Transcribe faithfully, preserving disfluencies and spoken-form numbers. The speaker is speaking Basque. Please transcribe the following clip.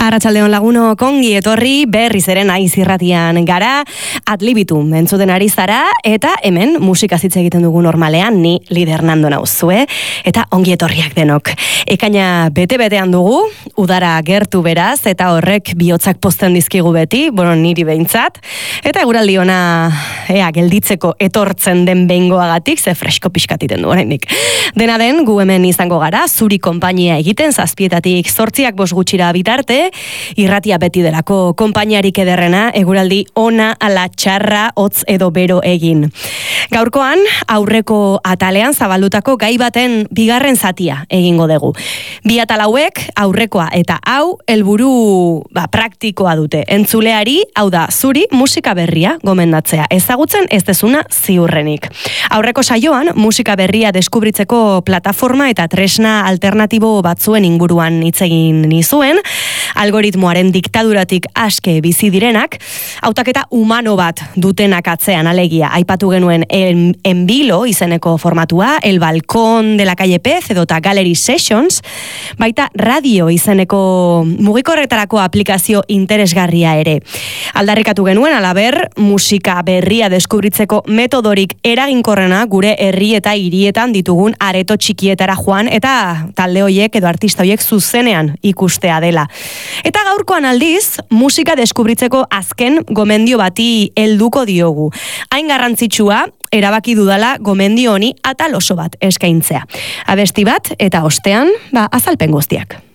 Arratsaldeon laguno kongi etorri berriz ere naiz irratian gara, Adlibitum entzuten ari zara, eta hemen musika hitz egiten dugu normalean, ni Lider Nando nauzue, eta ongi etorriak denok. Ekaina bete-betean dugu, udara gertu beraz, eta horrek bihotzak pozten dizkigu beti, bueno, niri behintzat, eta eguraldi ona, ea, gelditzeko etortzen den behingoagatik, ze fresko pixkatiten du oraindik. Dena den, gu hemen izango gara, zuri konpainia egiten, zazpietatik zortziak bost gutxira bitarte, irratia beti delako konpainiarik ederrena, eguraldi ona ala txarra hotz edo bero egin. Gaurkoan, aurreko atalean zabaldutako gai baten bigarren zatia egingo dugu. Bi atal hauek, aurrekoa eta hau, helburu ba, praktikoa dute. Entzuleari, hau da, zuri musika berria gomendatzea. Ezagutzen ez dezuna ziurrenik. Aurreko saioan, musika berria deskubritzeko plataforma eta tresna alternatibo batzuen inguruan hitz egin nizuen, algoritmoaren diktaduratik aske bizi direnak, hautaketa humano bat dutenak atzean alegia. Aipatu genuen en, Enbilo izeneko formatua, El Balcón de la Calle Pez edota Gallery Sessions, baita Radio izeneko mugikorretarako aplikazio interesgarria ere. Aldarrikatu genuen, alaber, musika berria deskubritzeko metodorik eraginkorrena gure herri eta hirietan ditugun areto txikietara joan eta talde hoiek edo artista hoiek zuzenean ikustea dela. Eta gaurkoan aldiz, musika deskubritzeko azken gomendio bati helduko diogu. Hain garrantzitsua, erabaki dudala gomendio honi atal oso bat eskaintzea. Abesti bat eta ostean, ba, azalpen guztiak.